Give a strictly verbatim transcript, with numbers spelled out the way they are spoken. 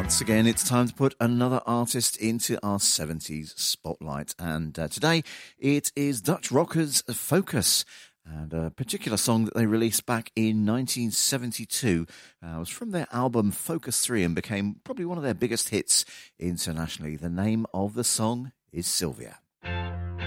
Once again, it's time to put another artist into our seventies spotlight. And uh, today it is Dutch rockers Focus. And a particular song that they released back in nineteen seventy-two uh, was from their album Focus three and became probably one of their biggest hits internationally. The name of the song is Sylvia.